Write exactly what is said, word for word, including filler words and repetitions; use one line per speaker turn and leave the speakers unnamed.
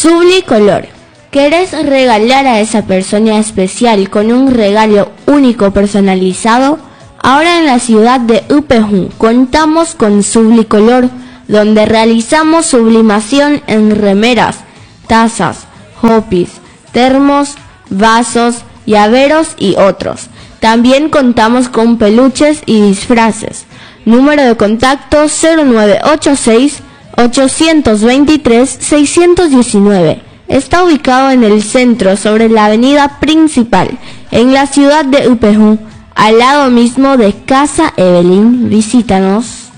Sublicolor. ¿Querés regalar a esa persona especial con un regalo único personalizado? Ahora en la ciudad de Upejun contamos con Sublicolor, donde realizamos sublimación en remeras, tazas, hopis, termos, vasos, llaveros y otros. También contamos con peluches y disfraces. Número de contacto cero nueve ocho seis, ocho dos tres, seis uno nueve. Está ubicado en el centro, sobre la avenida principal, en la ciudad de Upejun, al lado mismo de Casa Evelyn. Visítanos.